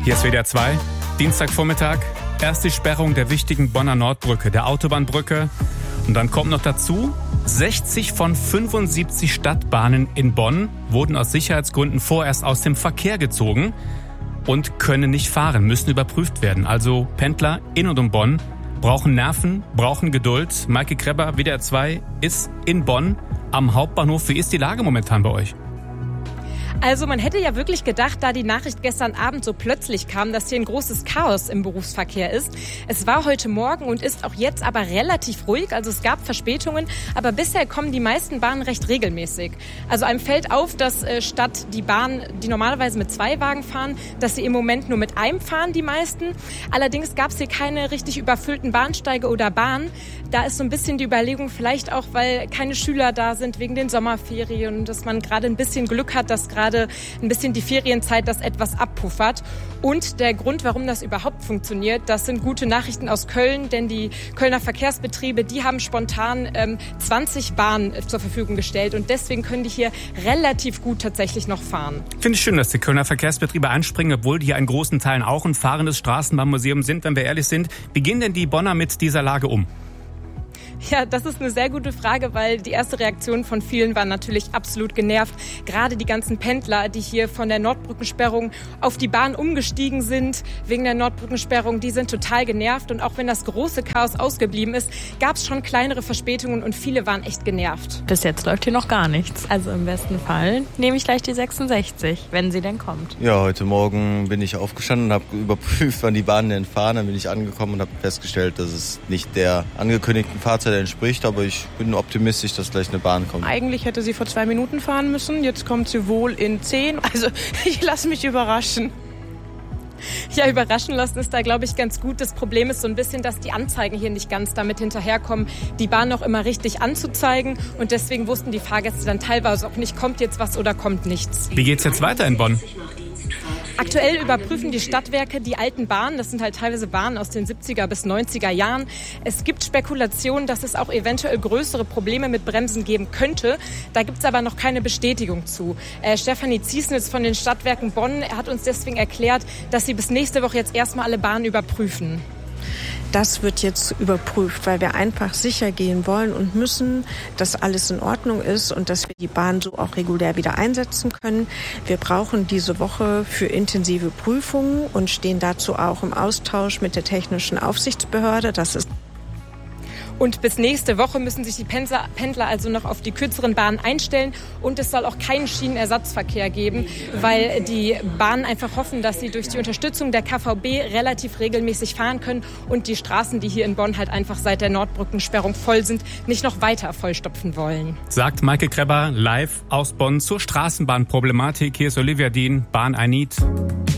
Hier ist WDR 2, Dienstagvormittag. Erst die Sperrung der wichtigen Bonner Nordbrücke, der Autobahnbrücke. Und dann kommt noch dazu, 60 von 75 Stadtbahnen in Bonn wurden aus Sicherheitsgründen vorerst aus dem Verkehr gezogen und können nicht fahren, müssen überprüft werden. Also Pendler in und um Bonn brauchen Nerven, brauchen Geduld. Maike Kreber, WDR 2, ist in Bonn am Hauptbahnhof. Wie ist die Lage momentan bei euch? Also man hätte ja wirklich gedacht, da die Nachricht gestern Abend so plötzlich kam, dass hier ein großes Chaos im Berufsverkehr ist. Es war heute Morgen und ist auch jetzt aber relativ ruhig. Also es gab Verspätungen, aber bisher kommen die meisten Bahnen recht regelmäßig. Also einem fällt auf, dass statt die Bahnen, die normalerweise mit 2 Wagen fahren, dass sie im Moment nur mit einem fahren, die meisten. Allerdings gab es hier keine richtig überfüllten Bahnsteige oder Bahnen. Da ist so ein bisschen die Überlegung, vielleicht auch, weil keine Schüler da sind wegen den Sommerferien und dass man gerade ein bisschen Glück hat, dass gerade ein bisschen die Ferienzeit das etwas abpuffert. Und der Grund, warum das überhaupt funktioniert, das sind gute Nachrichten aus Köln, denn die Kölner Verkehrsbetriebe, die haben spontan 20 Bahnen zur Verfügung gestellt und deswegen können die hier relativ gut tatsächlich noch fahren. Finde ich schön, dass die Kölner Verkehrsbetriebe einspringen, obwohl die ja in großen Teilen auch ein fahrendes Straßenbahnmuseum sind, wenn wir ehrlich sind. Wie gehen denn die Bonner mit dieser Lage um? Ja, das ist eine sehr gute Frage, weil die erste Reaktion von vielen war natürlich absolut genervt. Gerade die ganzen Pendler, die hier von der Nordbrückensperrung auf die Bahn umgestiegen sind, wegen der Nordbrückensperrung, die sind total genervt. Und auch wenn das große Chaos ausgeblieben ist, gab es schon kleinere Verspätungen und viele waren echt genervt. Bis jetzt läuft hier noch gar nichts. Also im besten Fall nehme ich gleich die 66, wenn sie denn kommt. Ja, heute Morgen bin ich aufgestanden und habe überprüft, wann die Bahnen denn fahren. Dann bin ich angekommen und habe festgestellt, dass es nicht der angekündigten Fahrzeit entspricht, aber ich bin optimistisch, dass gleich eine Bahn kommt. Eigentlich hätte sie vor 2 Minuten fahren müssen, jetzt kommt sie wohl in 10. Also ich lasse mich überraschen. Ja, überraschen lassen ist da, glaube ich, ganz gut. Das Problem ist so ein bisschen, dass die Anzeigen hier nicht ganz damit hinterherkommen, die Bahn noch immer richtig anzuzeigen. Und deswegen wussten die Fahrgäste dann teilweise auch nicht, kommt jetzt was oder kommt nichts. Wie geht's jetzt weiter in Bonn? Aktuell überprüfen die Stadtwerke die alten Bahnen. Das sind halt teilweise Bahnen aus den 70er bis 90er Jahren. Es gibt Spekulationen, dass es auch eventuell größere Probleme mit Bremsen geben könnte. Da gibt es aber noch keine Bestätigung zu. Stefanie Ziesnitz von den Stadtwerken Bonn hat uns deswegen erklärt, dass sie bis nächste Woche jetzt erstmal alle Bahnen überprüfen. Das wird jetzt überprüft, weil wir einfach sicher gehen wollen und müssen, dass alles in Ordnung ist und dass wir die Bahn so auch regulär wieder einsetzen können. Wir brauchen diese Woche für intensive Prüfungen und stehen dazu auch im Austausch mit der Technischen Aufsichtsbehörde. Das ist Und bis nächste Woche müssen sich die Pendler also noch auf die kürzeren Bahnen einstellen. Und es soll auch keinen Schienenersatzverkehr geben, weil die Bahnen einfach hoffen, dass sie durch die Unterstützung der KVB relativ regelmäßig fahren können und die Straßen, die hier in Bonn halt einfach seit der Nordbrückensperrung voll sind, nicht noch weiter vollstopfen wollen. Sagt Maike Kreber live aus Bonn zur Straßenbahnproblematik. Hier ist Olivia Dien, Bahn I Need.